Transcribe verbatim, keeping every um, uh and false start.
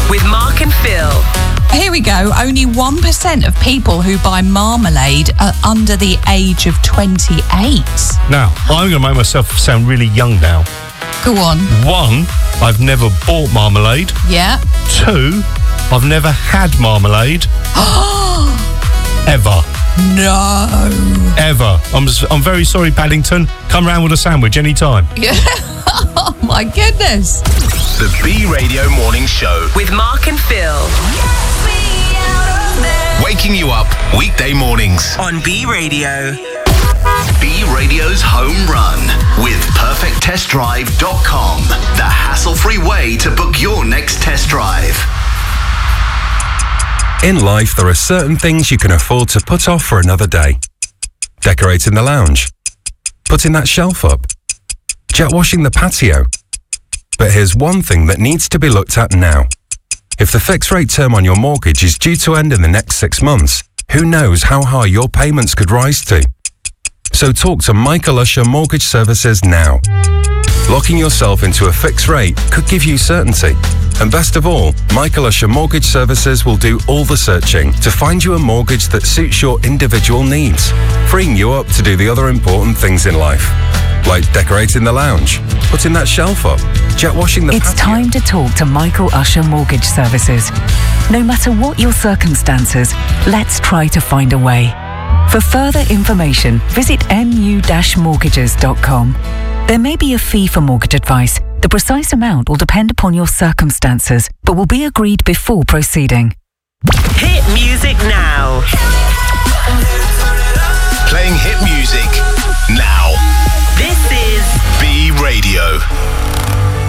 with Mark and Phil. Here we go. Only one percent of people who buy marmalade are under the age of twenty-eight. Now, I'm going to make myself sound really young now. Go on. One, I've never bought marmalade. Yeah. Two, I've never had marmalade. Ever. No. Ever. I'm I'm very sorry, Paddington. Come round with a sandwich any time. Yeah. Oh, my goodness. The B Radio Morning Show With Mark and Phil. waking you up weekday mornings On B Radio. B Radio's Home Run with perfect test drive dot com, the hassle-free way to book your next test drive. In life, there are certain things you can afford to put off for another day. Decorating the lounge, putting that shelf up, jet washing the patio. But here's one thing that needs to be looked at now. If the fixed rate term on your mortgage is due to end in the next six months, who knows how high your payments could rise to? So talk to Michael Usher Mortgage Services now. Locking yourself into a fixed rate could give you certainty. And best of all, Michael Usher Mortgage Services will do all the searching to find you a mortgage that suits your individual needs, freeing you up to do the other important things in life, like decorating the lounge, putting that shelf up, jet washing the It's patio. time to talk to Michael Usher Mortgage Services. No matter what your circumstances, let's try to find a way. For further information, visit m u dash mortgages dot com. There may be a fee for mortgage advice. The precise amount will depend upon your circumstances, but will be agreed before proceeding. Hit music now. Playing hit music now. This is B Radio.